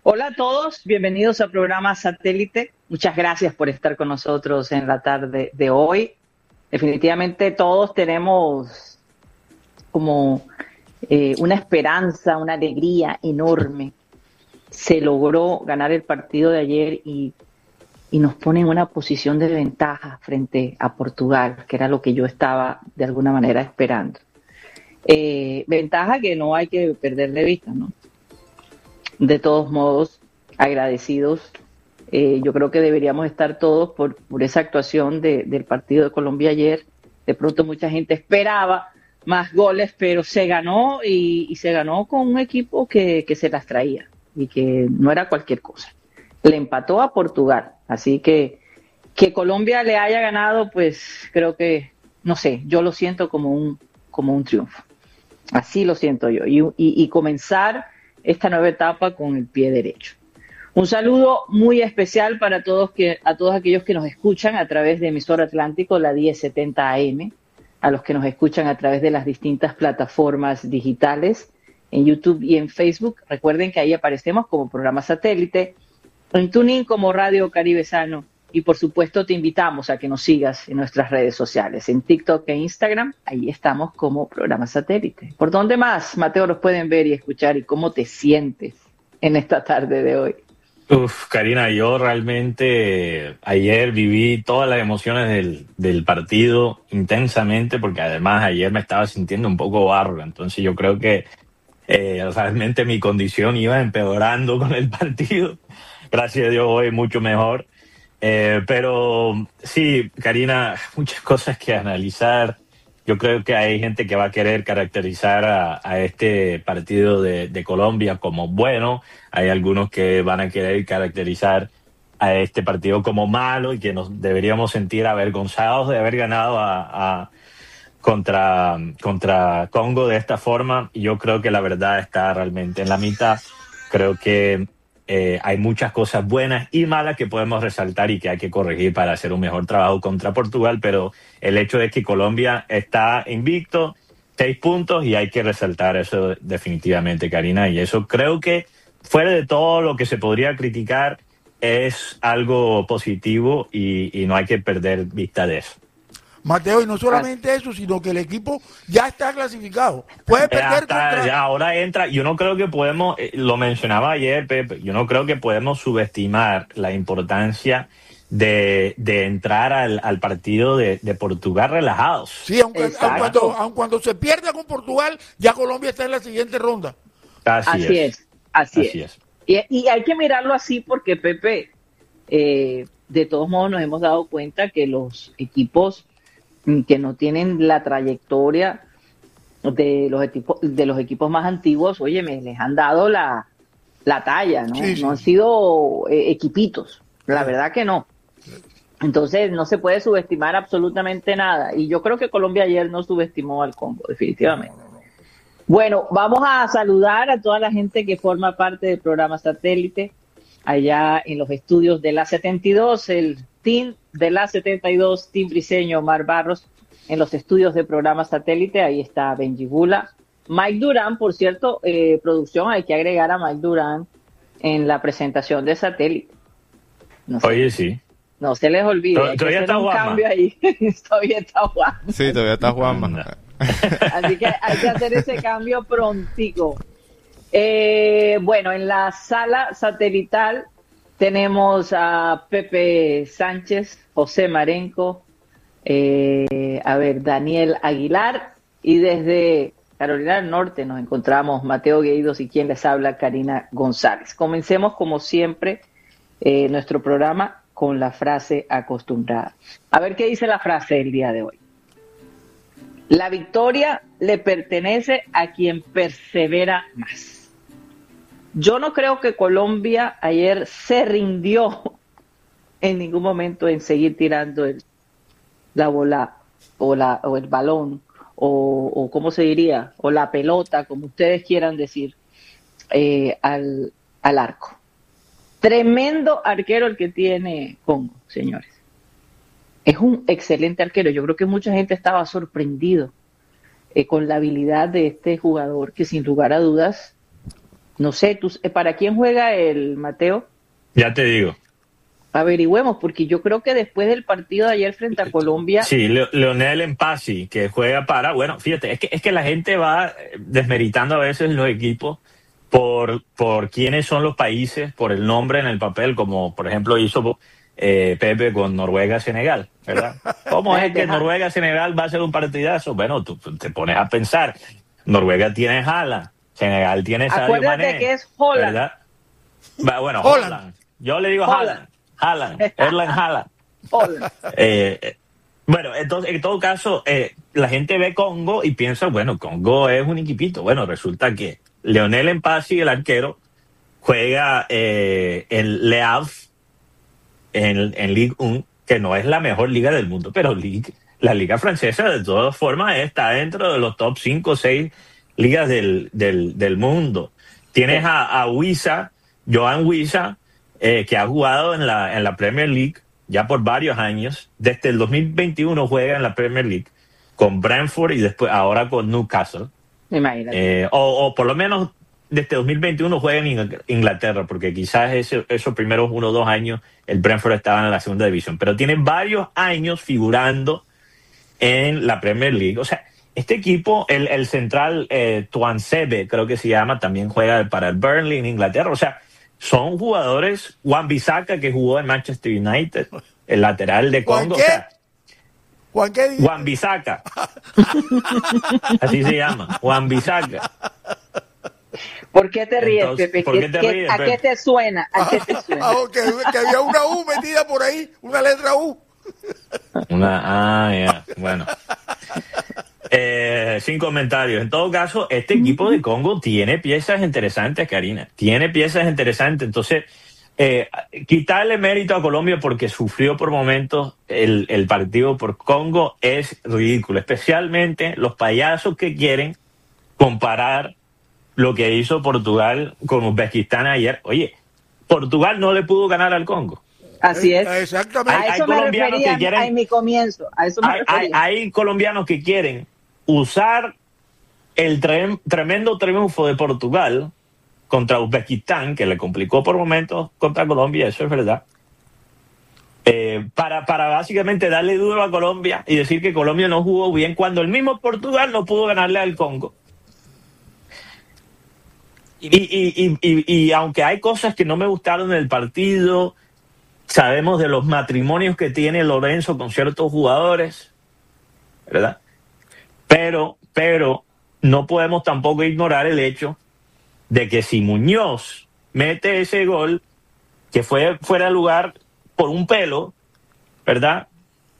Hola a todos, bienvenidos al programa Satélite. Muchas gracias por estar con nosotros en la tarde de hoy. Definitivamente todos tenemos como una esperanza, una alegría enorme. Se logró ganar el partido de ayer y nos pone en una posición de ventaja frente a Portugal, que era lo que yo estaba de alguna manera esperando. Ventaja que no hay que perder de vista, ¿no? De todos modos, agradecidos. Yo creo que deberíamos estar todos por esa actuación del partido de Colombia ayer. De pronto mucha gente esperaba más goles, pero se ganó y se ganó con un equipo que se las traía y que no era cualquier cosa. Le empató a Portugal, así que Colombia le haya ganado, pues creo que, no sé, yo lo siento como un triunfo. Así lo siento yo. Y comenzar esta nueva etapa con el pie derecho. Un saludo muy especial para a todos aquellos que nos escuchan a través de Emisora Atlántico, la 1070 AM, a los que nos escuchan a través de las distintas plataformas digitales, en YouTube y en Facebook. Recuerden que ahí aparecemos como programa satélite, en TuneIn como Radio Caribe Sano, y por supuesto te invitamos a que nos sigas en nuestras redes sociales, en TikTok e Instagram, ahí estamos como programa satélite. ¿Por dónde más, Mateo, nos pueden ver y escuchar y cómo te sientes en esta tarde de hoy? Karina, yo realmente ayer viví todas las emociones del partido intensamente, porque además ayer me estaba sintiendo un poco barro, entonces yo creo que realmente mi condición iba empeorando con el partido. Gracias a Dios hoy mucho mejor. Pero sí, Karina, muchas cosas que analizar. Yo creo que hay gente que va a querer caracterizar a este partido de Colombia como bueno. Hay algunos que van a querer caracterizar a este partido como malo y que nos deberíamos sentir avergonzados de haber ganado contra Congo de esta forma. Y yo creo que la verdad está realmente en la mitad. Creo que hay muchas cosas buenas y malas que podemos resaltar y que hay que corregir para hacer un mejor trabajo contra Portugal, pero el hecho de que Colombia está invicto, 6 puntos, y hay que resaltar eso definitivamente, Karina, y eso creo que fuera de todo lo que se podría criticar es algo positivo y no hay que perder vista de eso. Mateo, y no solamente eso, sino que el equipo ya está clasificado. Puede perder contra... Ya ahora entra, yo no creo que podemos, lo mencionaba ayer, Pepe, yo no creo que podemos subestimar la importancia de entrar al partido de Portugal relajados. Sí, aun cuando se pierda con Portugal, ya Colombia está en la siguiente ronda. Así es. Y hay que mirarlo así porque, Pepe, de todos modos nos hemos dado cuenta que los equipos que no tienen la trayectoria de los equipos más antiguos, oye, les han dado la talla, ¿no? Sí. No han sido equipitos, la verdad que no. Entonces no se puede subestimar absolutamente nada. Y yo creo que Colombia ayer no subestimó al Congo, definitivamente. Bueno, vamos a saludar a toda la gente que forma parte del programa Satélite, allá en los estudios de la 72, el team de la 72, Team Briseño, Omar Barros, en los estudios de programa Satélite, ahí está Benji Bula. Mike Durán, por cierto, producción, hay que agregar a Mike Durán en la presentación de Satélite. No sé, oye, sí. No se les olvide, hay que hacer un cambio ahí. Todavía está Juanma. Sí, todavía está Juanma. Así que hay que hacer ese cambio prontico. Bueno, en la sala satelital tenemos a Pepe Sánchez, José Marenco, Daniel Aguilar, y desde Carolina del Norte nos encontramos Mateo Gueidos y quien les habla, Karina González. Comencemos como siempre nuestro programa con la frase acostumbrada. A ver qué dice la frase el día de hoy. La victoria le pertenece a quien persevera más. Yo no creo que Colombia ayer se rindió en ningún momento en seguir tirando la bola o el balón o ¿cómo se diría? O la pelota, como ustedes quieran decir, al arco. Tremendo arquero el que tiene Congo, señores. Es un excelente arquero. Yo creo que mucha gente estaba sorprendido con la habilidad de este jugador que sin lugar a dudas No sé, ¿para quién juega el Mateo? Ya te digo. Averigüemos, porque yo creo que después del partido de ayer frente a Colombia... Sí, Leonel Empasi, que juega para... Bueno, fíjate, es que la gente va desmeritando a veces los equipos por quiénes son los países, por el nombre en el papel, como por ejemplo hizo Pepe con Noruega-Senegal, ¿verdad? ¿Cómo es que Noruega-Senegal va a ser un partidazo? Bueno, tú te pones a pensar, Noruega tiene Haaland, Senegal tiene Sadio Mané. Acuérdate que es Holland. ¿Verdad? Bueno, Holland. Yo le digo Haaland. Erling Haaland. Bueno, entonces, en todo caso, la gente ve Congo y piensa, bueno, Congo es un equipito. Bueno, resulta que Leonel Empasi, el arquero, juega en Le Havre, en Ligue 1, que no es la mejor liga del mundo, pero la liga francesa de todas formas está dentro de los top 5 o 6 ligas del mundo. Tienes a Wissa, Johan Wissa, que ha jugado en la Premier League ya por varios años. Desde el 2021 juega en la Premier League con Brentford y después ahora con Newcastle. Imagínate. O por lo menos desde 2021 juega en Inglaterra, porque quizás esos primeros 1 o 2 años el Brentford estaba en la segunda división. Pero tiene varios años figurando en la Premier League. O sea, este equipo, el central Tuanzebe, creo que se llama, también juega para el Burnley en Inglaterra. O sea, son jugadores. Wan-Bissaka, que jugó en Manchester United, el lateral de Congo. ¿Juan qué? Wan-Bissaka. Así se llama, Wan-Bissaka. ¿Por qué te ríes, Pepe? ¿Por qué te ríes, ¿A qué te suena? ¿A qué te suena? Que había una U metida por ahí, una letra U. Bueno. Sin comentarios. En todo caso, este equipo de Congo tiene piezas interesantes, Karina. Tiene piezas interesantes. Entonces, quitarle mérito a Colombia porque sufrió por momentos el partido por Congo es ridículo. Especialmente los payasos que quieren comparar lo que hizo Portugal con Uzbekistán ayer. Oye, Portugal no le pudo ganar al Congo. Así es. Exactamente. A eso me refería en mi comienzo. Hay colombianos que quieren usar el tremendo triunfo de Portugal contra Uzbekistán, que le complicó por momentos contra Colombia, eso es verdad, para básicamente darle duro a Colombia y decir que Colombia no jugó bien cuando el mismo Portugal no pudo ganarle al Congo. Y aunque hay cosas que no me gustaron del partido, sabemos de los matrimonios que tiene Lorenzo con ciertos jugadores, ¿verdad? Pero no podemos tampoco ignorar el hecho de que si Muñoz mete ese gol, que fue fuera de lugar por un pelo, ¿verdad?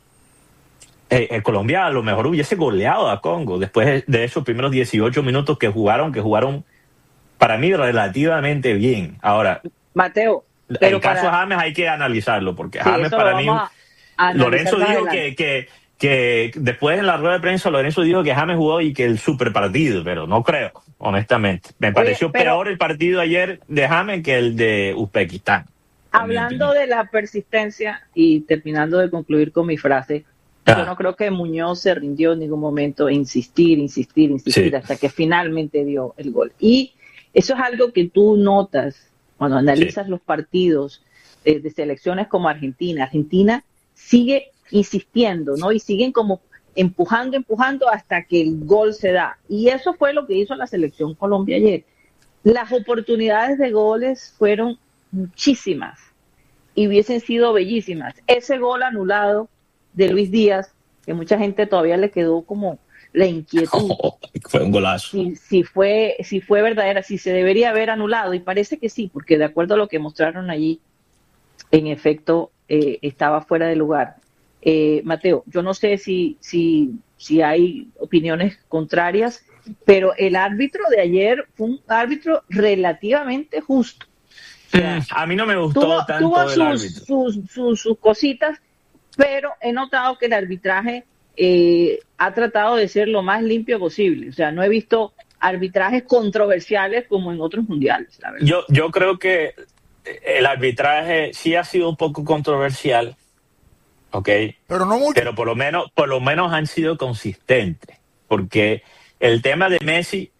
El Colombia a lo mejor hubiese goleado a Congo después de esos primeros 18 minutos que jugaron para mí relativamente bien. Ahora, Mateo, el caso James hay que analizarlo, porque James para mí... Lorenzo dijo que después en la rueda de prensa Lorenzo dijo que James jugó y que el super partido, pero no creo, honestamente. Me pareció peor el partido ayer de James que el de Uzbekistán. Hablando de la persistencia y terminando de concluir con mi frase, yo no creo que Muñoz se rindió en ningún momento, insistir sí, hasta que finalmente dio el gol. Y eso es algo que tú notas cuando analizas los partidos de selecciones como Argentina. Argentina sigue insistiendo, ¿no? Y siguen como empujando hasta que el gol se da. Y eso fue lo que hizo la selección Colombia ayer. Las oportunidades de goles fueron muchísimas y hubiesen sido bellísimas. Ese gol anulado de Luis Díaz, que mucha gente todavía le quedó como la inquietud. Fue un golazo. Si fue verdadera, si se debería haber anulado, y parece que sí, porque de acuerdo a lo que mostraron allí, en efecto, estaba fuera de lugar. Mateo, yo no sé si hay opiniones contrarias, pero el árbitro de ayer fue un árbitro relativamente justo. O sea, a mí no me gustó tanto tuvo el árbitro. sus cositas, pero he notado que el arbitraje ha tratado de ser lo más limpio posible. O sea, no he visto arbitrajes controversiales como en otros mundiales, la verdad. Yo creo que el arbitraje sí ha sido un poco controversial, ¿ok? Pero no mucho. Pero por lo menos han sido consistentes, porque el tema de Messi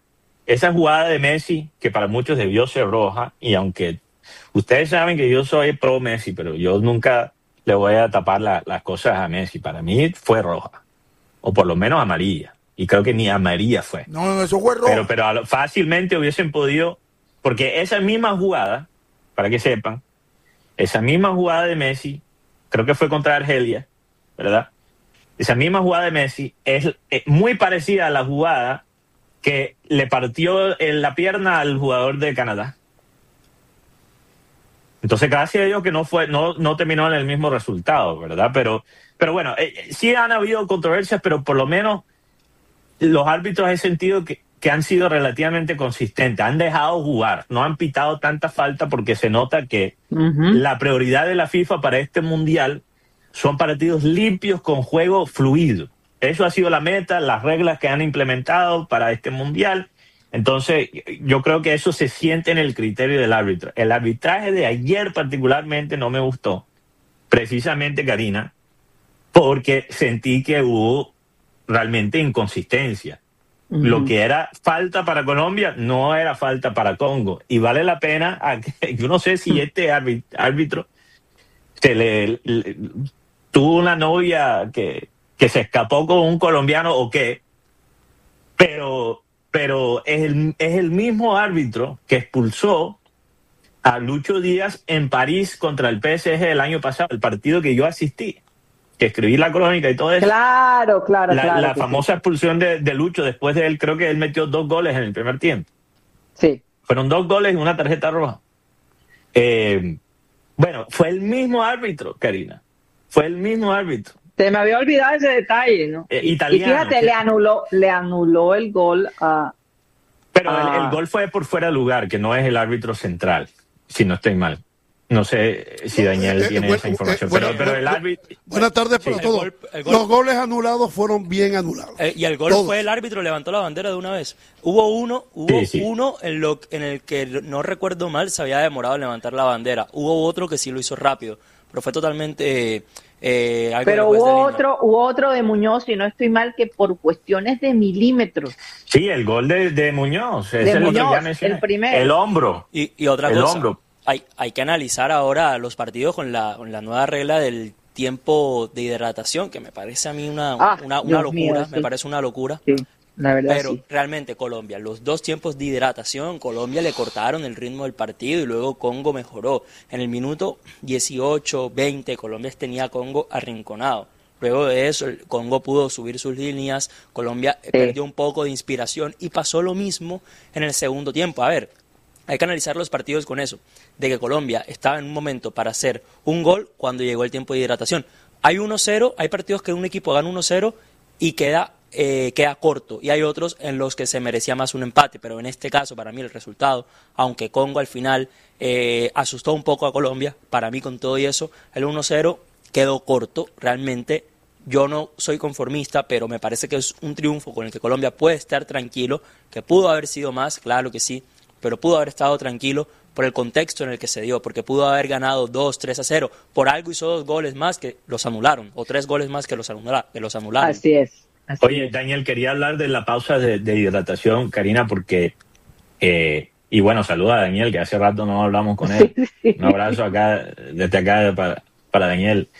esa jugada de Messi, que para muchos debió ser roja, y aunque ustedes saben que yo soy pro Messi, pero yo nunca le voy a tapar las cosas a Messi. Para mí fue roja, o por lo menos amarilla, y creo que ni amarilla fue. No, eso fue roja. Pero fácilmente hubiesen podido, porque esa misma jugada, para que sepan, esa misma jugada de Messi, creo que fue contra Argelia, ¿verdad? Esa misma jugada de Messi es muy parecida a la jugada que le partió la pierna al jugador de Canadá. Entonces, gracias a Dios que no terminó en el mismo resultado, ¿verdad? Pero bueno, sí han habido controversias, pero por lo menos los árbitros he sentido que han sido relativamente consistentes, han dejado jugar, no han pitado tanta falta porque se nota que la prioridad de la FIFA para este mundial son partidos limpios con juego fluido. Eso ha sido la meta, las reglas que han implementado para este mundial. Entonces, yo creo que eso se siente en el criterio del árbitro. El arbitraje de ayer particularmente no me gustó, precisamente, Karina, porque sentí que hubo realmente inconsistencia. Lo que era falta para Colombia no era falta para Congo. Y vale la pena, yo no sé si este árbitro tuvo una novia que se escapó con un colombiano o qué, pero es el mismo árbitro que expulsó a Lucho Díaz en París contra el PSG el año pasado, el partido que yo asistí, que escribí la crónica y todo eso. Claro. La famosa expulsión de Lucho, después de él, creo que él metió 2 goles en el primer tiempo. Sí. Fueron 2 goles y una tarjeta roja. Bueno, fue el mismo árbitro, Karina. Fue el mismo árbitro. Se me había olvidado ese detalle, ¿no? Italiano. Y fíjate, le anuló el gol a... Pero el gol fue por fuera de lugar, que no es el árbitro central, si no estoy mal. No sé si Daniel tiene esa información, pero el árbitro... Buenas tardes para todos. Los goles anulados fueron bien anulados. Y el gol fue el árbitro, levantó la bandera de una vez. Hubo uno en el que no recuerdo mal, se había demorado en levantar la bandera. Hubo otro que sí lo hizo rápido, pero fue totalmente... pero hubo otro de Muñoz, si no estoy mal, que por cuestiones de milímetros. Sí, el gol de Muñoz. Es Muñoz, el primero. El hombro. Y otra cosa. Hombro. Hay que analizar ahora los partidos con la nueva regla del tiempo de hidratación, que me parece a mí una locura, mío, sí. Me parece una locura. Sí, la verdad. Pero sí. Realmente Colombia, los 2 tiempos de hidratación, Colombia le cortaron el ritmo del partido y luego Congo mejoró. En el minuto 18, 20, Colombia tenía a Congo arrinconado. Luego de eso, el Congo pudo subir sus líneas, Colombia perdió un poco de inspiración y pasó lo mismo en el segundo tiempo. A ver, hay que analizar los partidos con eso, de que Colombia estaba en un momento para hacer un gol cuando llegó el tiempo de hidratación. Hay 1-0, hay partidos que un equipo gana 1-0 y queda corto, y hay otros en los que se merecía más un empate, pero en este caso, para mí, el resultado, aunque Congo al final asustó un poco a Colombia, para mí con todo y eso, el 1-0 quedó corto. Realmente yo no soy conformista, pero me parece que es un triunfo con el que Colombia puede estar tranquilo, que pudo haber sido más, claro que sí, pero pudo haber estado tranquilo por el contexto en el que se dio, porque pudo haber ganado 2-3-0. Por algo hizo 2 goles más que los anularon, o 3 goles más que los anularon. Así es. Oye, Daniel, quería hablar de la pausa de hidratación, Karina, porque... y bueno, saluda a Daniel, que hace rato no hablamos con él. Sí. Un abrazo desde acá para Daniel.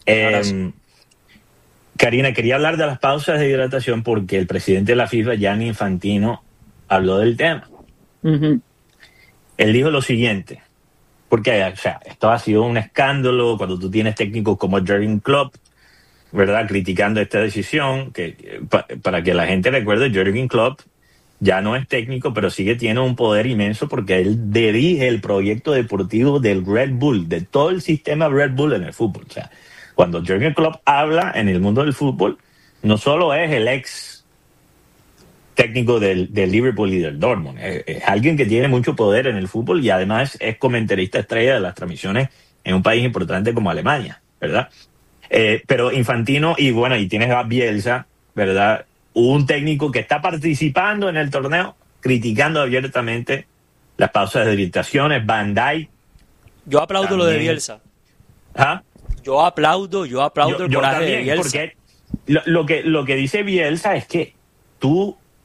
Karina, quería hablar de las pausas de hidratación porque el presidente de la FIFA, Gianni Infantino, habló del tema. Él dijo lo siguiente, porque esto ha sido un escándalo cuando tú tienes técnicos como Jürgen Klopp, ¿verdad?, criticando esta decisión, que para que la gente recuerde, Jürgen Klopp ya no es técnico, pero tiene un poder inmenso porque él dirige el proyecto deportivo del Red Bull, de todo el sistema Red Bull en el fútbol. O sea, cuando Jürgen Klopp habla en el mundo del fútbol, no solo es el ex técnico del Liverpool y del Dortmund, es alguien que tiene mucho poder en el fútbol y además es comentarista estrella de las transmisiones en un país importante como Alemania, ¿verdad? Pero Infantino, y tienes a Bielsa, ¿verdad?, un técnico que está participando en el torneo, criticando abiertamente las pausas de hidrataciones. Van Dijk. Yo aplaudo también lo de Bielsa. ¿Ah? Yo aplaudo el coraje también, de Bielsa. Porque lo que dice Bielsa es que tú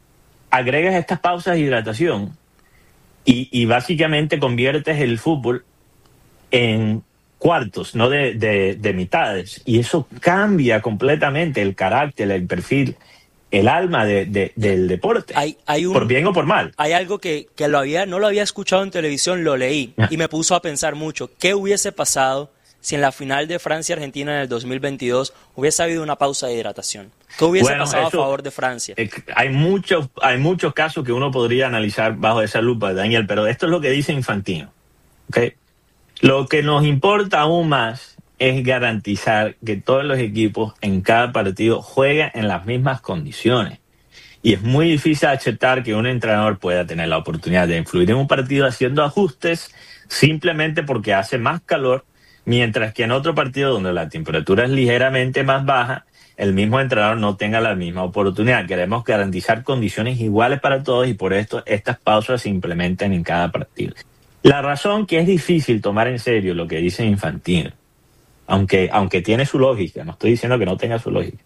agregas estas pausas de hidratación y básicamente conviertes el fútbol en cuartos, no de mitades. Y eso cambia completamente el carácter, el perfil, el alma del deporte, por bien o por mal. Hay algo que no lo había escuchado en televisión, lo leí y me puso a pensar mucho. ¿Qué hubiese pasado si en la final de Francia-Argentina en el 2022 hubiese habido una pausa de hidratación? ¿Qué hubiese pasado a favor de Francia? Hay muchos casos que uno podría analizar bajo esa lupa, Daniel, pero esto es lo que dice Infantino, ¿okay? Lo que nos importa aún más es garantizar que todos los equipos en cada partido jueguen en las mismas condiciones. Y es muy difícil aceptar que un entrenador pueda tener la oportunidad de influir en un partido haciendo ajustes simplemente porque hace más calor, mientras que en otro partido donde la temperatura es ligeramente más baja, el mismo entrenador no tenga la misma oportunidad. Queremos garantizar condiciones iguales para todos y por esto estas pausas se implementan en cada partido. La razón que es difícil tomar en serio lo que dice Infantino, aunque tiene su lógica, no estoy diciendo que no tenga su lógica.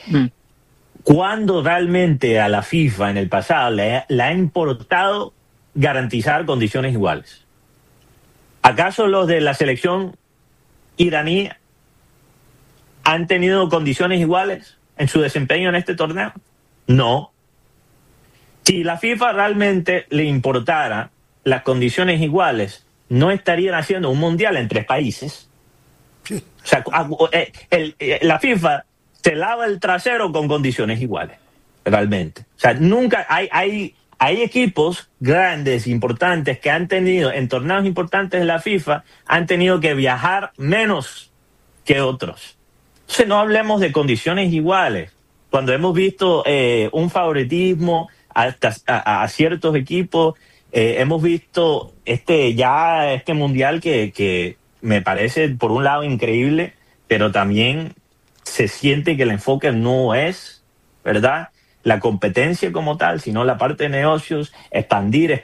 ¿Cuándo realmente a la FIFA en el pasado le ha importado garantizar condiciones iguales? ¿Acaso los de la selección iraní han tenido condiciones iguales en su desempeño en este torneo? No. Si la FIFA realmente le importara las condiciones iguales, no estarían haciendo un mundial en 3 países. Sí. O sea, la FIFA se lava el trasero con condiciones iguales, realmente. O sea, nunca hay equipos grandes, importantes, que han tenido, en torneos importantes de la FIFA, han tenido que viajar menos que otros. Entonces no hablemos de condiciones iguales. Cuando hemos visto un favoritismo a ciertos equipos, hemos visto este mundial que me parece por un lado increíble, pero también se siente que el enfoque no es, ¿verdad?, la competencia como tal, sino la parte de negocios, expandir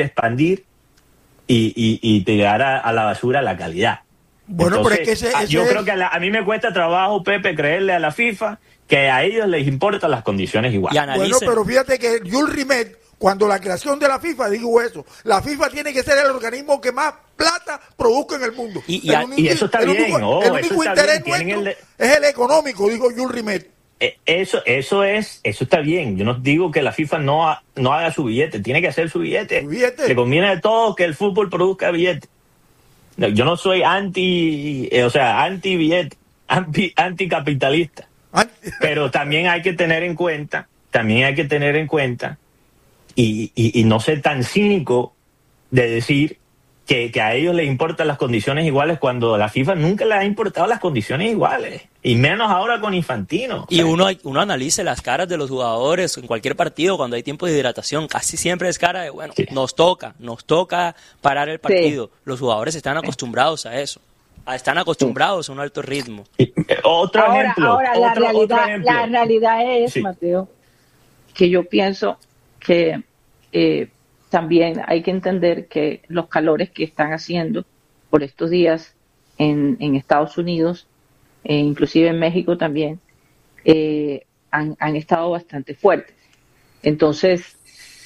y tirar a la basura la calidad. Bueno, entonces, pero es que yo creo que a mí me cuesta trabajo, Pepe, creerle a la FIFA que a ellos les importan las condiciones iguales. Bueno, pero fíjate que Jules Rimet, cuando la creación de la FIFA, digo eso, la FIFA tiene que ser el organismo que más plata produzca en el mundo. Y eso está bien. El único interés nuestro es el económico, digo Jules Rimet. Eso está bien. Yo no digo que la FIFA no haga su billete, tiene que hacer su billete. Le conviene a todos que el fútbol produzca billete. Yo no soy anti-billete, anticapitalista. Pero también hay que tener en cuenta, y no ser tan cínico de decir que a ellos les importan las condiciones iguales cuando a la FIFA nunca les ha importado las condiciones iguales, y menos ahora con Infantino. Y uno analice las caras de los jugadores en cualquier partido cuando hay tiempo de hidratación, casi siempre es cara de, sí, nos toca parar el partido. Sí. Los jugadores están acostumbrados a eso, están acostumbrados a un alto ritmo. Otro ejemplo. La realidad es, sí, Mateo, que yo pienso que también hay que entender que los calores que están haciendo por estos días en Estados Unidos, inclusive en México también, han estado bastante fuertes. Entonces,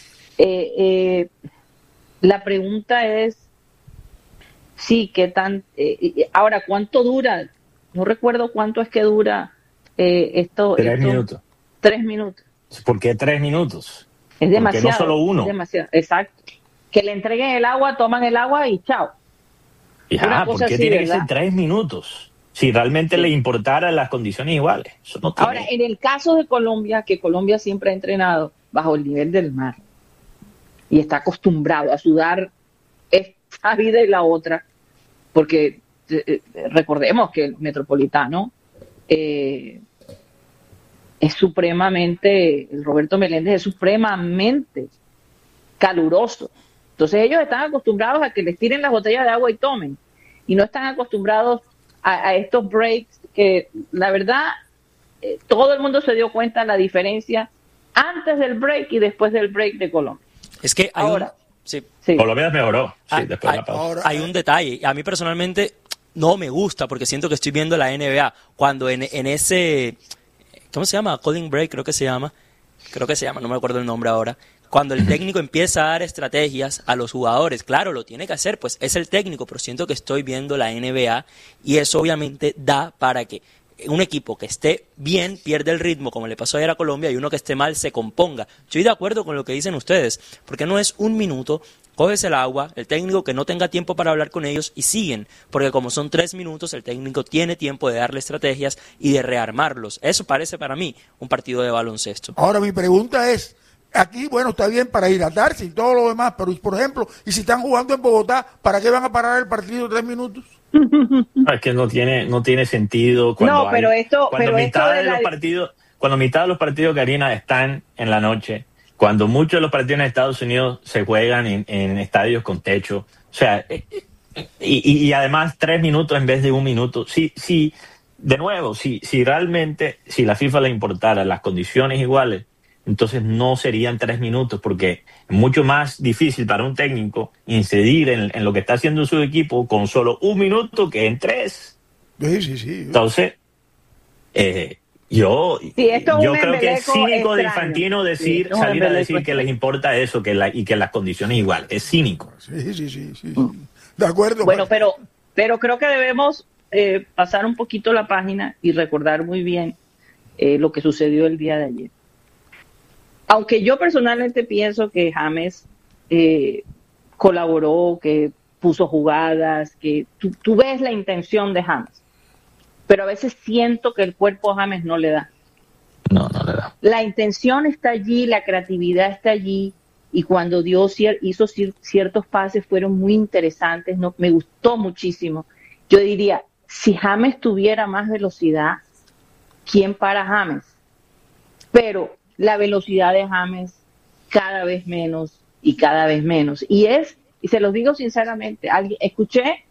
la pregunta es, sí, ¿qué tan? Ahora, ¿cuánto dura? No recuerdo cuánto es que dura esto. 3 minutos. 3 minutos. ¿Por qué 3 minutos? Es demasiado. Porque no solo uno. Es demasiado, exacto. Que le entreguen el agua, toman el agua y chao. ¿Por qué tiene que ser 3 minutos? Si realmente le importara las condiciones iguales. Eso no tiene... Ahora, en el caso de Colombia, que Colombia siempre ha entrenado bajo el nivel del mar y está acostumbrado a sudar esta vida y la otra, porque recordemos que el Metropolitano es supremamente, el Roberto Meléndez es supremamente caluroso. Entonces ellos están acostumbrados a que les tiren las botellas de agua y tomen, y no están acostumbrados a estos breaks que la verdad todo el mundo se dio cuenta de la diferencia antes del break y después del break de Colombia. Es que ahora sí. Colombia mejoró después de la pausa. Hay un detalle, a mí personalmente no me gusta porque siento que estoy viendo la NBA cuando en ese, ¿cómo se llama? Cooling break creo que se llama, no me acuerdo el nombre ahora. Cuando el técnico empieza a dar estrategias a los jugadores, claro, lo tiene que hacer, pues es el técnico, pero siento que estoy viendo la NBA y eso obviamente da para que un equipo que esté bien pierde el ritmo, como le pasó ayer a Colombia, y uno que esté mal se componga. Estoy de acuerdo con lo que dicen ustedes, porque no es un minuto, coges el agua, el técnico que no tenga tiempo para hablar con ellos y siguen, porque como son 3 minutos, el técnico tiene tiempo de darle estrategias y de rearmarlos. Eso parece para mí un partido de baloncesto. Ahora mi pregunta es, aquí, bueno, está bien para hidratarse y todo lo demás, pero por ejemplo, y si están jugando en Bogotá, ¿para qué van a parar el partido 3 minutos? No, es que no tiene sentido cuando cuando mitad de los partidos, Karina, están en la noche, cuando muchos de los partidos en Estados Unidos se juegan en estadios con techo, o sea, y además 3 minutos en vez de 1 minuto. Sí, de nuevo, si realmente, si la FIFA le importara las condiciones iguales, entonces no serían 3 minutos, porque es mucho más difícil para un técnico incidir en lo que está haciendo su equipo con solo 1 minuto que en 3. Sí. Entonces, yo creo que es cínico de Infantino salir a decir que les importa eso y que las condiciones iguales. Es cínico. Sí. De acuerdo. Bueno, pero creo que debemos pasar un poquito la página y recordar muy bien lo que sucedió el día de ayer. Aunque yo personalmente pienso que James colaboró, que puso jugadas, que tú ves la intención de James, pero a veces siento que el cuerpo a James no le da. No le da. La intención está allí, la creatividad está allí, y cuando hizo ciertos pases fueron muy interesantes, me gustó muchísimo. Yo diría, si James tuviera más velocidad, ¿quién para James? Pero la velocidad de James cada vez menos y cada vez menos. Y se los digo sinceramente, escuché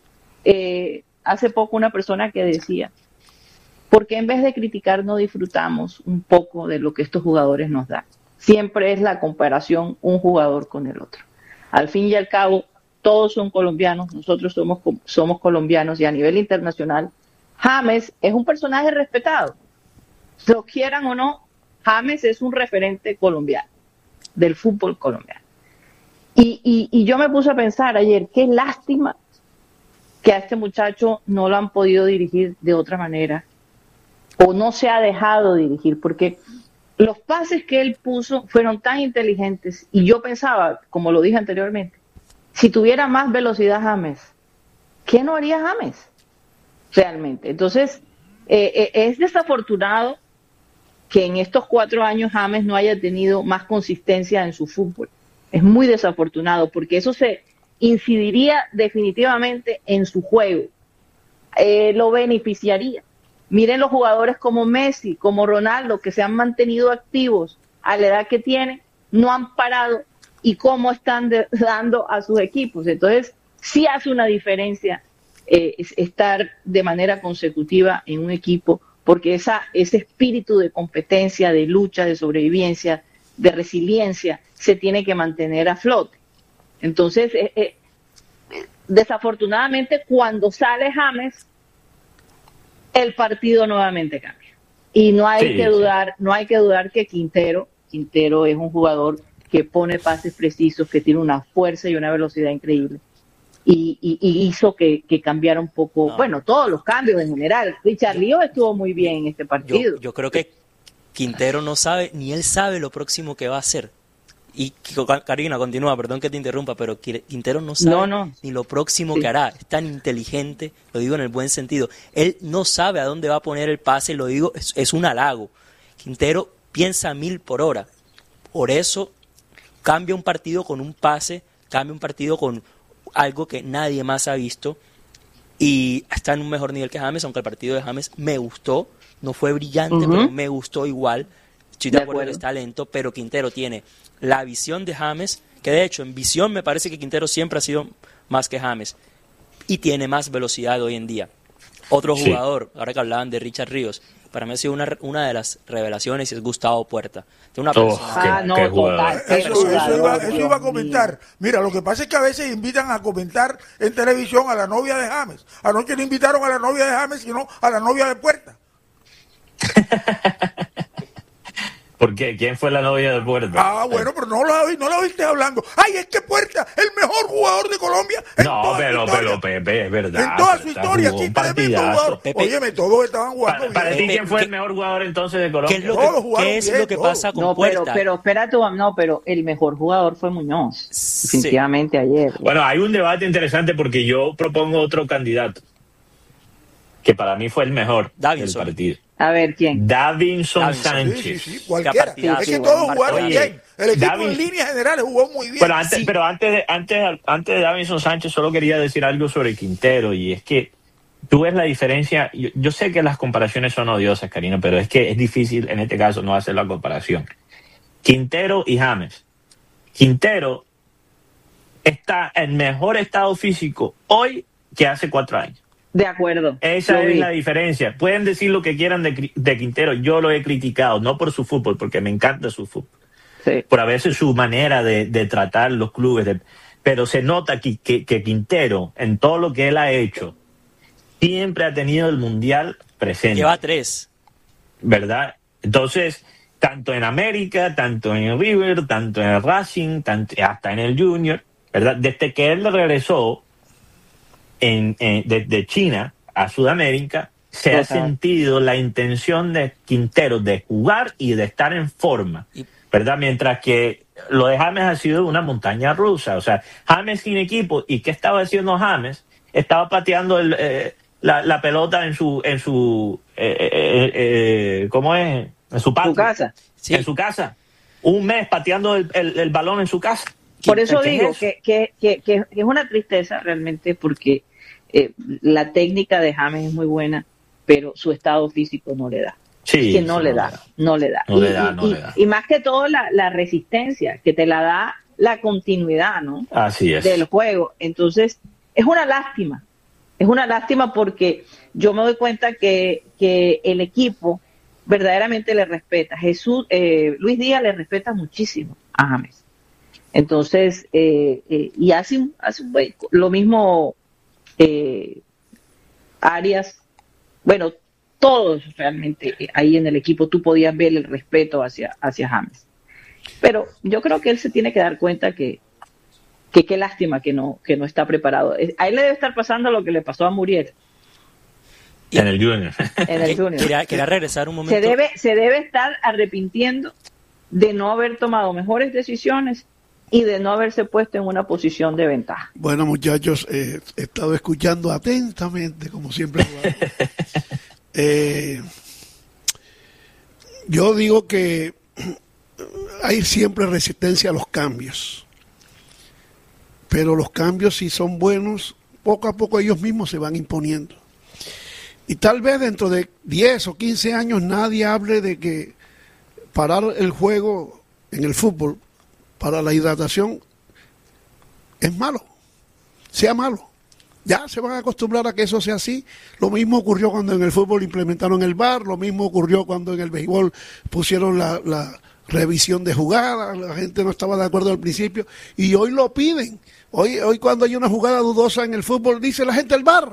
hace poco una persona que decía, ¿por qué en vez de criticar no disfrutamos un poco de lo que estos jugadores nos dan? Siempre es la comparación un jugador con el otro. Al fin y al cabo, todos son colombianos, nosotros somos colombianos, y a nivel internacional, James es un personaje respetado. Lo quieran o no, James es un referente colombiano, del fútbol colombiano. Y yo me puse a pensar ayer, qué lástima que a este muchacho no lo han podido dirigir de otra manera, o no se ha dejado dirigir, porque los pases que él puso fueron tan inteligentes, y yo pensaba, como lo dije anteriormente, si tuviera más velocidad James, ¿qué no haría James? Realmente. Entonces, es desafortunado que en estos 4 años James no haya tenido más consistencia en su fútbol. Es muy desafortunado, porque eso se incidiría definitivamente en su juego. Lo beneficiaría. Miren los jugadores como Messi, como Ronaldo, que se han mantenido activos a la edad que tienen, no han parado, y cómo están dando a sus equipos. Entonces, sí hace una diferencia estar de manera consecutiva en un equipo, porque ese espíritu de competencia, de lucha, de sobrevivencia, de resiliencia, se tiene que mantener a flote. Entonces, desafortunadamente, cuando sale James, el partido nuevamente cambia. Y no hay que dudar que Quintero es un jugador que pone pases precisos, que tiene una fuerza y una velocidad increíble. Y hizo que cambiara un poco, bueno, todos los cambios en general. Richard Lío estuvo muy bien en este partido. Yo creo que Quintero no sabe, ni él sabe lo próximo que va a hacer. Y Karina, continúa, perdón que te interrumpa, pero Quintero no sabe ni lo próximo que hará. Es tan inteligente, lo digo en el buen sentido. Él no sabe a dónde va a poner el pase, lo digo, es un halago. Quintero piensa 1000 por hora. Por eso cambia un partido con un pase, cambia un partido con algo que nadie más ha visto, y está en un mejor nivel que James, aunque el partido de James me gustó, no fue brillante, pero me gustó igual. Estoy de acuerdo que está lento, pero Quintero tiene la visión de James, que de hecho en visión me parece que Quintero siempre ha sido más que James, y tiene más velocidad hoy en día. Otro jugador, ahora que hablaban de Richard Ríos, para mí ha sido una de las revelaciones, y es Gustavo Puerta. De una persona eso iba a comentar. Mira, lo que pasa es que a veces invitan a comentar en televisión a la novia de James. Anoche no invitaron a la novia de James, sino a la novia de Puerta. ¿Por qué? ¿Quién fue la novia de Puerta? Ah, bueno, pero no la viste hablando. Ay, es que Puerta, el mejor jugador de Colombia. No, pero Pepe, es verdad. En toda su historia, sí, tremendo jugador. Pepe, óyeme, todos estaban jugando bien. Para ti, ¿quién fue el mejor jugador entonces de Colombia? ¿Qué es lo que pasa con Puerta? Pero espérate, pero el mejor jugador fue Muñoz, definitivamente ayer. Bueno, hay un debate interesante porque yo propongo otro candidato, que para mí fue el mejor del partido. A ver, ¿quién? Davinson Sánchez. Sí, cualquiera. Es que todos jugaron bien. El equipo en líneas generales jugó muy bien. Bueno, pero antes de Davinson Sánchez, solo quería decir algo sobre Quintero, y es que tú ves la diferencia. Yo sé que las comparaciones son odiosas, Karina, pero es que es difícil en este caso no hacer la comparación. Quintero y James. Quintero está en mejor estado físico hoy que hace 4 años. De acuerdo. Esa es la diferencia. Pueden decir lo que quieran de Quintero. Yo lo he criticado, no por su fútbol, porque me encanta su fútbol. Sí. Por a veces su manera de tratar los clubes. Pero se nota que Quintero, en todo lo que él ha hecho, siempre ha tenido el Mundial presente. Lleva 3. ¿Verdad? Entonces, tanto en América, tanto en el River, tanto en el Racing, hasta en el Junior, ¿verdad? Desde que él regresó de China a Sudamérica, se ha sentido la intención de Quintero de jugar y de estar en forma, ¿verdad? Mientras que lo de James ha sido una montaña rusa. O sea, James sin equipo. ¿Y qué estaba haciendo James? Estaba pateando la pelota en su ¿cómo es? En su patio. ¿Su casa? Sí. En su casa. Un mes pateando el balón en su casa. Por eso digo que es una tristeza realmente, porque la técnica de James es muy buena, pero su estado físico no le da. Sí, es que no le da. Y más que todo la resistencia, que te la da la continuidad, ¿no? Así es. Del juego. Entonces, es una lástima. Es una lástima porque yo me doy cuenta que el equipo verdaderamente le respeta. Luis Díaz le respeta muchísimo a James. Entonces, y hace lo mismo Arias. Bueno, todos realmente ahí en el equipo tú podías ver el respeto hacia James. Pero yo creo que él se tiene que dar cuenta que qué lástima que no está preparado. A él le debe estar pasando lo que le pasó a Muriel. En el Junior. En el Junior. Quería regresar un momento. Se debe estar arrepintiendo de no haber tomado mejores decisiones y de no haberse puesto en una posición de ventaja. Bueno, muchachos, he estado escuchando atentamente, como siempre. Yo digo que hay siempre resistencia a los cambios, pero los cambios, si son buenos, poco a poco ellos mismos se van imponiendo. Y tal vez dentro de 10 o 15 años nadie hable de que parar el juego en el fútbol para la hidratación es malo, sea malo. Ya se van a acostumbrar a que eso sea así. Lo mismo ocurrió cuando en el fútbol implementaron el VAR, lo mismo ocurrió cuando en el béisbol pusieron la revisión de jugadas. La gente no estaba de acuerdo al principio y hoy lo piden. Hoy cuando hay una jugada dudosa en el fútbol, dice la gente el VAR,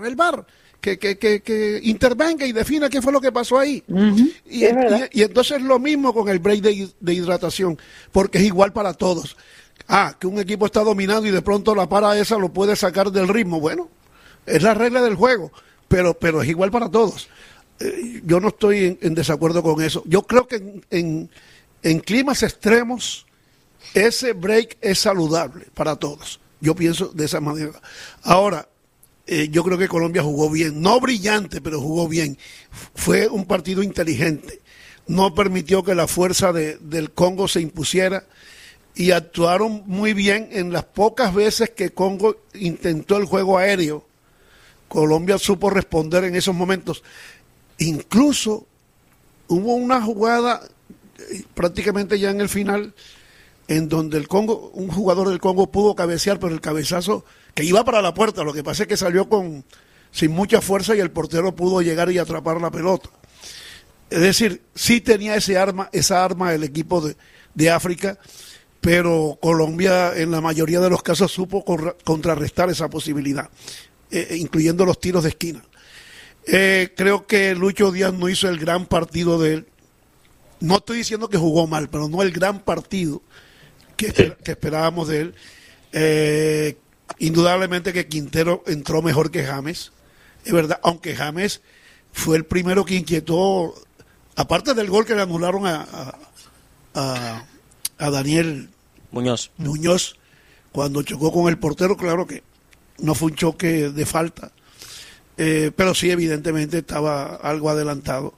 que intervenga y defina qué fue lo que pasó ahí. Uh-huh. Y entonces lo mismo con el break de hidratación, porque es igual para todos. Que un equipo está dominando y de pronto la para esa lo puede sacar del ritmo. Bueno, es la regla del juego, pero es igual para todos. Yo no estoy en desacuerdo con eso. Yo creo que en climas extremos ese break es saludable para todos. Yo pienso de esa manera. Ahora, yo creo que Colombia jugó bien, no brillante, pero jugó bien. Fue un partido inteligente. No permitió que la fuerza del Congo se impusiera y actuaron muy bien en las pocas veces que Congo intentó el juego aéreo. Colombia supo responder en esos momentos. Incluso hubo una jugada prácticamente ya en el final en donde el Congo, un jugador del Congo pudo cabecear, pero el cabezazo que iba para la puerta, lo que pasa es que salió sin mucha fuerza y el portero pudo llegar y atrapar la pelota. Es decir, sí tenía esa arma el equipo de África, pero Colombia en la mayoría de los casos supo contrarrestar esa posibilidad, incluyendo los tiros de esquina. Creo que Lucho Díaz no hizo el gran partido de él. no estoy diciendo que jugó mal, pero no el gran partido que esperábamos de él. Indudablemente que Quintero entró mejor que James, es verdad, aunque James fue el primero que inquietó, aparte del gol que le anularon a Daniel Muñoz, cuando chocó con el portero. Claro que no fue un choque de falta, pero sí, evidentemente estaba algo adelantado.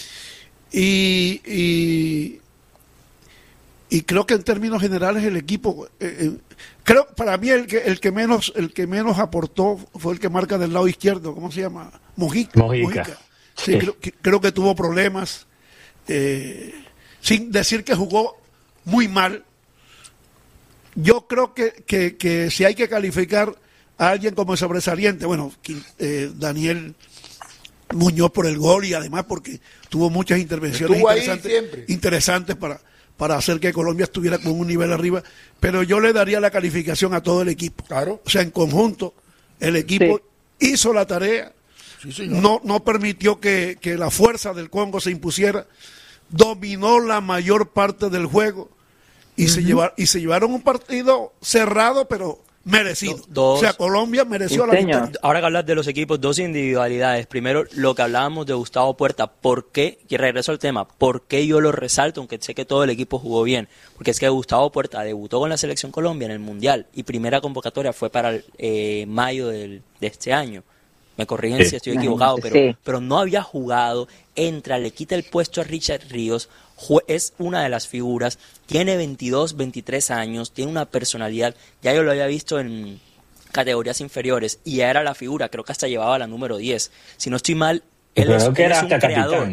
Y creo que en términos generales el equipo, creo para mí el que menos aportó fue el que marca del lado izquierdo. ¿Cómo se llama? Mojica. Sí, creo que tuvo problemas, sin decir que jugó muy mal. Yo creo que si hay que calificar a alguien como sobresaliente, bueno, Daniel Muñoz por el gol y además porque tuvo muchas intervenciones interesantes para hacer que Colombia estuviera con un nivel arriba, pero yo le daría la calificación a todo el equipo. Claro. O sea, en conjunto, el equipo hizo la tarea, no permitió que la fuerza del Congo se impusiera, dominó la mayor parte del juego y se llevaron un partido cerrado, pero merecido. O sea, Colombia mereció la victoria. Ahora que hablas de los equipos, dos individualidades. Primero, lo que hablábamos de Gustavo Puerta. ¿Por qué? Y regreso al tema. ¿Por qué yo lo resalto, aunque sé que todo el equipo jugó bien? Porque es que Gustavo Puerta debutó con la Selección Colombia en el Mundial y primera convocatoria fue para mayo de este año. Me corrigen si estoy equivocado, pero no había jugado, entra, le quita el puesto a Richard Ríos, es una de las figuras, tiene 22, 23 años, tiene una personalidad, ya yo lo había visto en categorías inferiores y ya era la figura, creo que hasta llevaba la número 10. Si no estoy mal, él es un creador,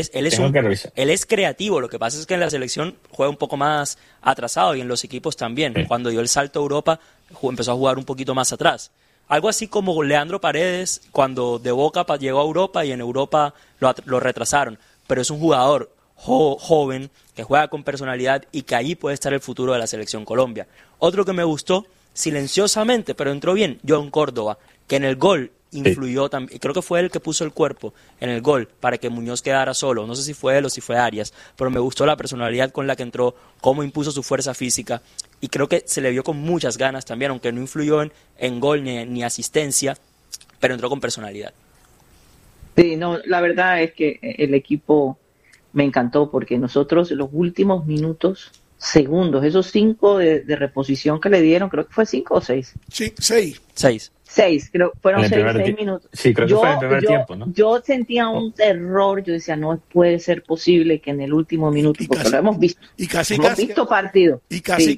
él es creativo. Lo que pasa es que en la selección juega un poco más atrasado y en los equipos también. Cuando dio el salto a Europa, empezó a jugar un poquito más atrás. Algo así como Leandro Paredes, cuando de Boca llegó a Europa y en Europa lo retrasaron. Pero es un jugador joven, que juega con personalidad y que ahí puede estar el futuro de la Selección Colombia. Otro que me gustó, silenciosamente, pero entró bien, John Córdoba, que en el gol influyó también, creo que fue él que puso el cuerpo en el gol para que Muñoz quedara solo. No sé si fue él o si fue Arias, pero me gustó la personalidad con la que entró, cómo impuso su fuerza física. Y creo que se le vio con muchas ganas también, aunque no influyó en gol ni asistencia, pero entró con personalidad. Sí, no, la verdad es que el equipo me encantó porque nosotros los últimos segundos, esos 5 de reposición que le dieron, creo que fue 5 o 6. Sí, 6. 6, creo, fueron 6 minutos. Sí, creo que fue en el primer tiempo, ¿no? Yo sentía un terror, yo decía, no puede ser posible que en el último minuto, porque lo hemos visto. Y casi, hemos visto partido. Y casi.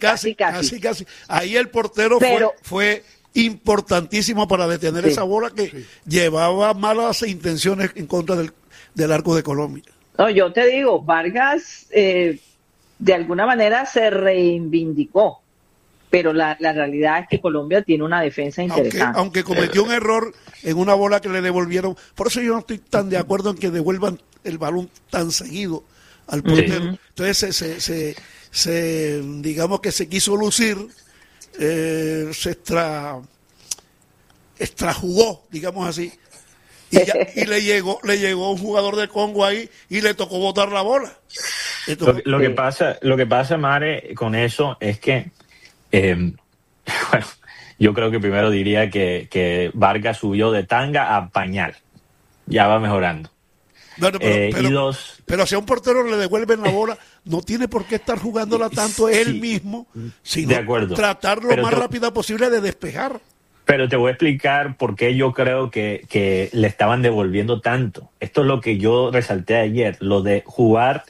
Ahí el portero fue importantísimo para detener esa bola que llevaba malas intenciones en contra del arco de Colombia. No, yo te digo, Vargas de alguna manera se reivindicó. Pero la realidad es que Colombia tiene una defensa interesante. Aunque cometió un error en una bola que le devolvieron. Por eso yo no estoy tan de acuerdo en que devuelvan el balón tan seguido al portero. Entonces digamos que se quiso lucir, se extrajugó, digamos así. Y le llegó un jugador de Congo ahí y le tocó botar la bola. Lo que pasa, Mare, con eso es que bueno, yo creo que primero diría que Vargas subió de tanga a pañal. Ya va mejorando. Bueno, pero si a un portero le devuelven la bola, no tiene por qué estar jugándola tanto él mismo, sino tratar lo más rápido posible de despejar. Pero te voy a explicar por qué yo creo que le estaban devolviendo tanto. Esto es lo que yo resalté ayer, lo de jugar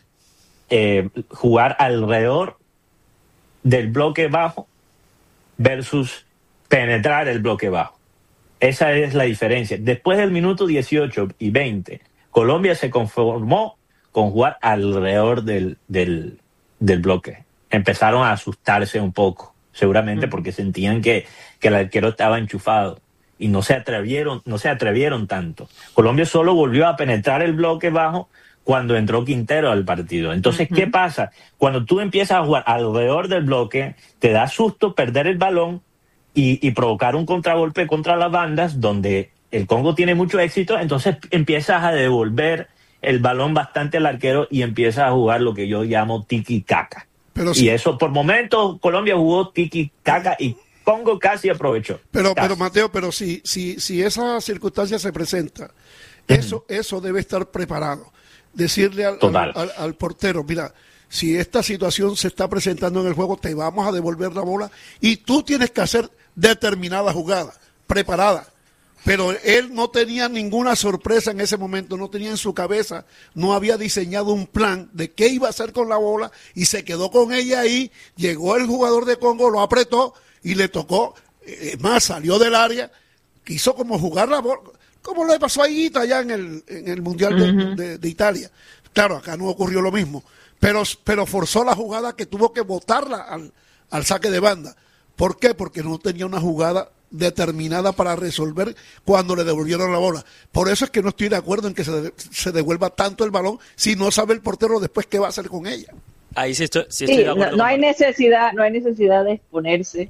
alrededor del bloque bajo versus penetrar el bloque bajo. Esa es la diferencia. Después del minuto 18 y 20, Colombia se conformó con jugar alrededor del bloque. Empezaron a asustarse un poco, seguramente porque sentían que el arquero estaba enchufado y no se atrevieron tanto. Colombia solo volvió a penetrar el bloque bajo cuando entró Quintero al partido. Entonces, ¿qué pasa? Cuando tú empiezas a jugar alrededor del bloque, te da susto perder el balón y provocar un contragolpe contra las bandas, donde el Congo tiene mucho éxito, entonces empiezas a devolver el balón bastante al arquero y empieza a jugar lo que yo llamo tiki-caca. Y eso, por momentos, Colombia jugó tiki-caca y Congo casi aprovechó. Pero Mateo, si esa circunstancia se presenta, eso debe estar preparado. Decirle al portero, mira, si esta situación se está presentando en el juego, te vamos a devolver la bola y tú tienes que hacer determinada jugada, preparada. Pero él no tenía ninguna sorpresa en ese momento, no tenía en su cabeza, no había diseñado un plan de qué iba a hacer con la bola y se quedó con ella ahí. Llegó el jugador de Congo, lo apretó y le tocó, más salió del área, quiso como jugar la bola, como le pasó a Higuita allá en el Mundial de Italia. Claro, acá no ocurrió lo mismo, pero forzó la jugada que tuvo que botarla al saque de banda. ¿Por qué? Porque no tenía una jugada determinada para resolver cuando le devolvieron la bola. Por eso es que no estoy de acuerdo en que se devuelva tanto el balón si no sabe el portero después qué va a hacer con ella. Ahí sí estoy de acuerdo. No hay necesidad de exponerse.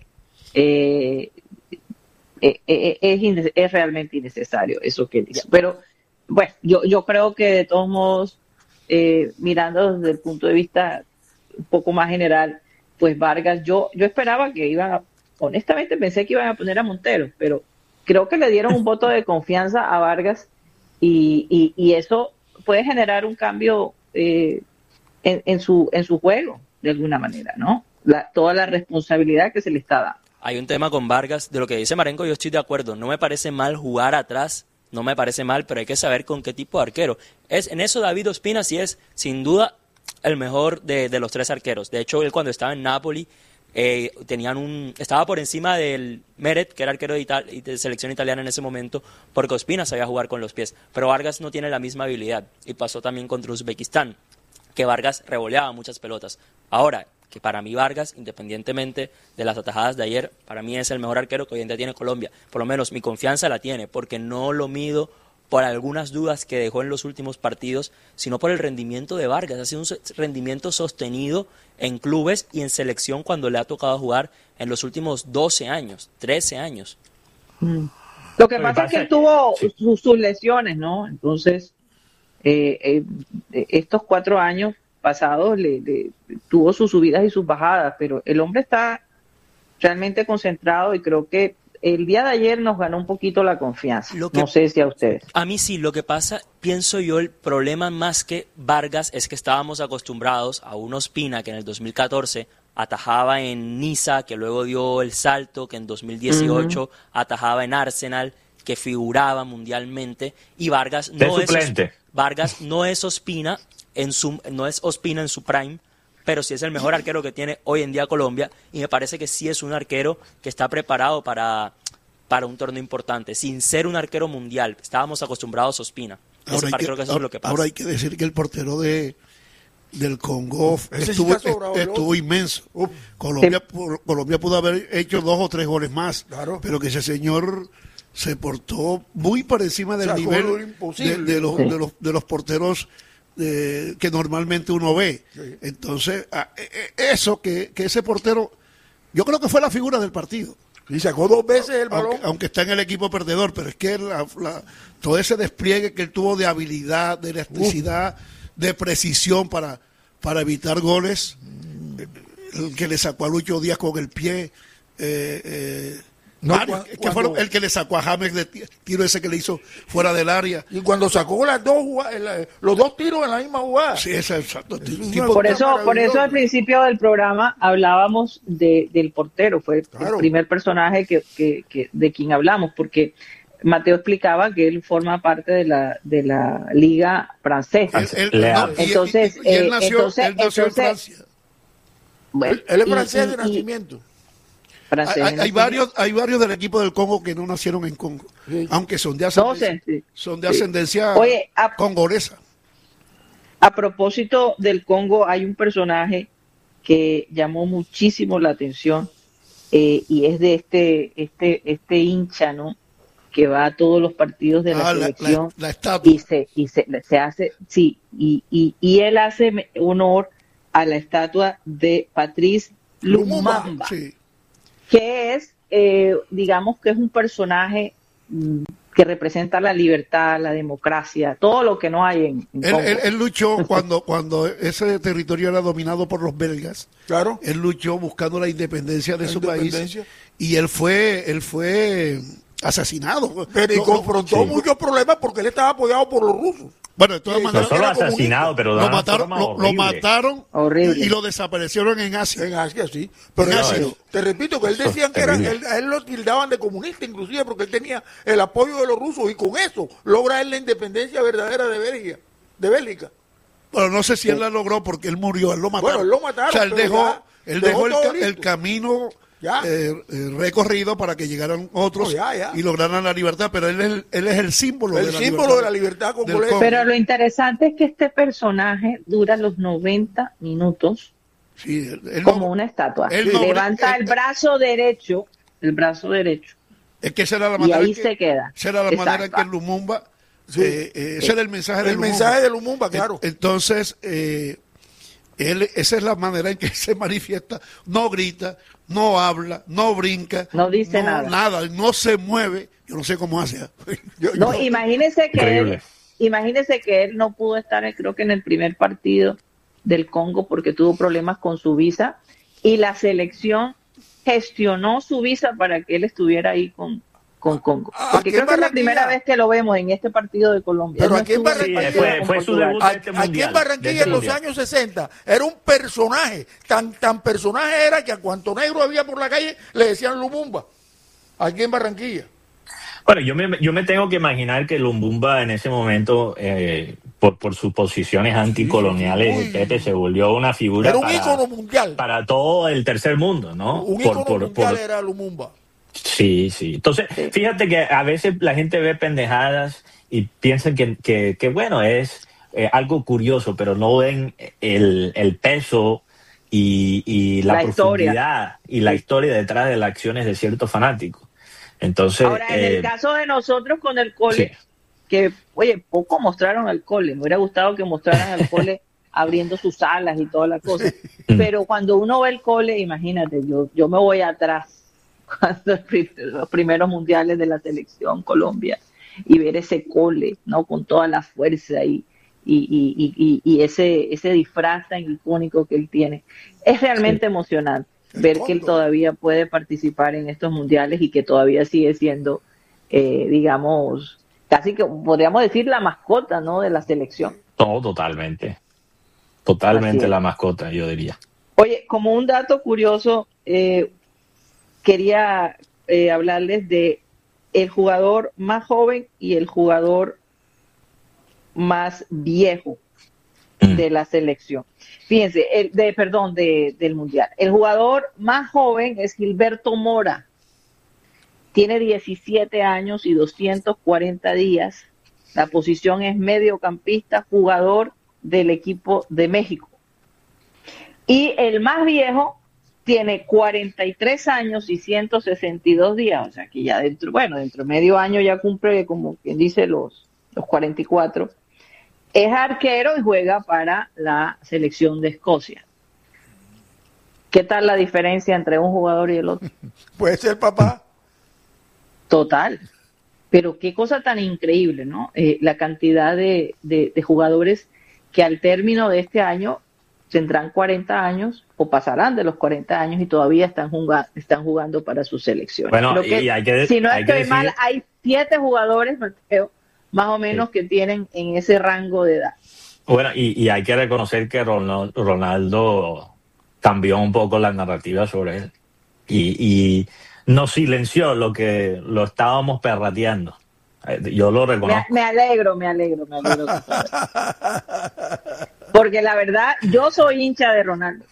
Es realmente innecesario eso que dice. Pero bueno, yo creo que de todos modos, mirando desde el punto de vista un poco más general, pues Vargas, yo esperaba que honestamente pensé que iban a poner a Montero, pero creo que le dieron un voto de confianza a Vargas y eso puede generar un cambio en su juego, de alguna manera, ¿no? Toda la responsabilidad que se le está dando. Hay un tema con Vargas, de lo que dice Marengo, yo estoy de acuerdo, no me parece mal jugar atrás, no me parece mal, pero hay que saber con qué tipo de arquero. En eso David Ospina sí es, sin duda, el mejor de los tres arqueros. De hecho, él cuando estaba en Napoli, estaba por encima del Meret, que era arquero de selección italiana en ese momento, porque Ospina sabía jugar con los pies, pero Vargas no tiene la misma habilidad, y pasó también contra Uzbekistán, que Vargas revoleaba muchas pelotas. Ahora, que para mí Vargas, independientemente de las atajadas de ayer, para mí es el mejor arquero que hoy en día tiene Colombia, por lo menos mi confianza la tiene, porque no lo mido por algunas dudas que dejó en los últimos partidos, sino por el rendimiento de Vargas. Ha sido un rendimiento sostenido en clubes y en selección cuando le ha tocado jugar en los últimos 12 años, 13 años. Lo que pasa es que él tuvo sus lesiones, ¿no? Entonces, estos 4 años pasados tuvo sus subidas y sus bajadas, pero el hombre está realmente concentrado y creo que el día de ayer nos ganó un poquito la confianza. No sé si a ustedes. A mí sí, lo que pasa, pienso yo, el problema más que Vargas es que estábamos acostumbrados a un Ospina que en el 2014 atajaba en Niza, que luego dio el salto, que en 2018 atajaba en Arsenal, que figuraba mundialmente, y Vargas no es Ospina en su prime, pero sí es el mejor arquero que tiene hoy en día Colombia, y me parece que sí es un arquero que está preparado para un torneo importante, sin ser un arquero mundial. Estábamos acostumbrados a Ospina. Creo que eso es lo que pasa. Ahora hay que decir que el portero del Congo estuvo inmenso. Colombia pudo haber hecho 2 o 3 goles más, pero que ese señor se portó muy por encima del nivel de los porteros que normalmente uno ve. Sí. Entonces, eso que ese portero, yo creo que fue la figura del partido. Y sacó 2 veces el balón. Aunque está en el equipo perdedor, pero es que todo ese despliegue que él tuvo de habilidad, de elasticidad, de precisión para evitar goles, el que le sacó a Lucho Díaz con el pie, el que le sacó a James de tiro ese que le hizo fuera del área. Y cuando sacó los 2 tiros en la misma jugada. Sí, exacto. Por eso al principio del programa hablábamos del portero, fue el primer personaje de quien hablamos, porque Mateo explicaba que él forma parte de la liga francesa. Entonces él nació en Francia. Bueno, él es francés de nacimiento. Hay varios del equipo del Congo que no nacieron en Congo, aunque son de ascendencia congolesa. A propósito del Congo, hay un personaje que llamó muchísimo la atención y es de este hincha, ¿no? Que va a todos los partidos de la selección la estatua. y se hace, y él hace honor a la estatua de Patrice Lumumba. Sí. Que es, digamos que es un personaje que representa la libertad, la democracia, todo lo que no hay en Congo. Él luchó cuando ese territorio era dominado por los belgas. Claro. Él luchó buscando la independencia de su país y él fue asesinado. Pero y confrontó muchos problemas porque él estaba apoyado por los rusos. Bueno, de todas maneras, no solo asesinado, pero lo mataron horrible. Y lo desaparecieron en Asia. En Asia, sí. Pero te repito que él decían que a él lo tildaban de comunista, inclusive porque él tenía el apoyo de los rusos y con eso logra él la independencia verdadera de Bélgica. Bueno, no sé si él la logró porque él murió, él lo mataron. Bueno, él lo mataron. O sea, él dejó el camino Ya. Recorrido para que llegaran otros y lograran la libertad, pero él es el símbolo de la libertad congolesa. Pero lo interesante es que este personaje dura los 90 minutos como una estatua. Levanta el brazo derecho, Es que esa era la manera y ahí se queda. Esa era la manera en que Lumumba, ese era el mensaje de Lumumba. El mensaje de Lumumba, claro. Entonces, esa es la manera en que se manifiesta, no grita, no habla, no brinca, no dice nada, no se mueve, yo no sé cómo hace. Imagínese que él no pudo estar, creo que en el primer partido del Congo porque tuvo problemas con su visa y la selección gestionó su visa para que él estuviera ahí con Congo. Porque creo que es la primera vez que lo vemos en este partido de Colombia. Pero aquí en Barranquilla, fue su debut de este mundial, aquí en Barranquilla en los años 60 era un personaje, tan personaje era que a cuanto negro había por la calle le decían Lumumba. Aquí en Barranquilla. Bueno, yo me tengo que imaginar que Lumumba en ese momento, por sus posiciones anticoloniales, Pepe se volvió una figura era un ícono mundial para todo el tercer mundo, ¿no? Un ícono mundial era Lumumba. Sí. Entonces, fíjate que a veces la gente ve pendejadas y piensan que bueno, es algo curioso, pero no ven el peso y la profundidad y la historia detrás de las acciones de ciertos fanáticos. Entonces, ahora, en el caso de nosotros con el cole, que, oye, poco mostraron al cole, me hubiera gustado que mostraran al cole abriendo sus alas y toda la cosa, pero cuando uno ve el cole, imagínate, yo me voy atrás, cuando los primeros mundiales de la selección Colombia y ver ese cole, ¿no? Con toda la fuerza y ese disfraz tan icónico que él tiene. Es realmente emocionante ver que él todavía puede participar en estos mundiales y que todavía sigue siendo, digamos, casi que podríamos decir la mascota, ¿no? De la selección. No, totalmente la mascota, yo diría. Oye, como un dato curioso, quería hablarles de el jugador más joven y el jugador más viejo de la selección. Fíjense, del Mundial. El jugador más joven es Gilberto Mora. Tiene 17 años y 240 días. La posición es mediocampista, jugador del equipo de México. Y el más viejo tiene 43 años y 162 días, o sea que ya dentro de medio año ya cumple, como quien dice, los 44. Es arquero y juega para la selección de Escocia. ¿Qué tal la diferencia entre un jugador y el otro? Puede ser papá. Total. Pero qué cosa tan increíble, ¿no? La cantidad de jugadores que al término de este año tendrán 40 años o pasarán de los 40 años y todavía están jugando para sus selecciones. Bueno, y hay que si no estoy mal, hay 7 jugadores, Mateo, más o menos, que tienen en ese rango de edad. Bueno, y hay que reconocer que Ronaldo cambió un poco la narrativa sobre él y nos silenció lo estábamos perrateando. Yo lo reconozco. Me alegro. Porque la verdad, yo soy hincha de Ronaldo.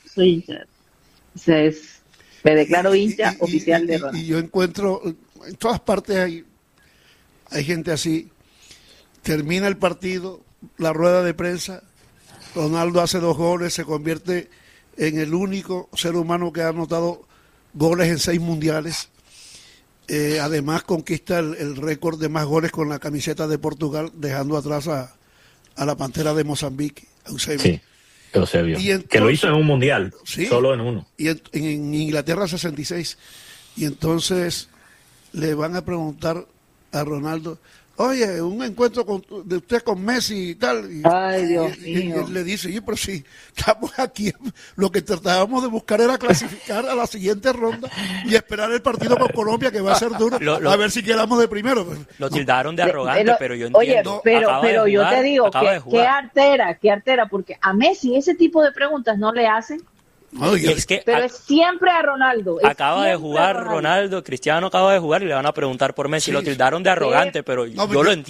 Me declaro hincha oficial de Ronaldo. Y yo encuentro, en todas partes hay gente así. Termina el partido, la rueda de prensa, Ronaldo hace 2 goles, se convierte en el único ser humano que ha anotado goles en 6 mundiales. Además conquista el récord de más goles con la camiseta de Portugal, dejando atrás a la Pantera de Mozambique, Eusebio. Sí, Eusebio. Que lo hizo en un mundial, solo en uno. Y en Inglaterra 66. Y entonces le van a preguntar a Ronaldo, oye, un encuentro de usted con Messi y tal. Ay, Dios y mío. él le dice, oye, pero si estamos aquí, lo que tratábamos de buscar era clasificar a la siguiente ronda y esperar el partido con Colombia, que va a ser duro, a ver si quedamos de primero. Lo tildaron de arrogante, pero yo entiendo. Oye, pero yo te digo, qué artera, porque a Messi ese tipo de preguntas no le hacen. No, es que pero es siempre a Ronaldo. Acaba de jugar Ronaldo, Cristiano acaba de jugar y le van a preguntar por Messi. Sí, lo tildaron de arrogante, pero yo lo entiendo.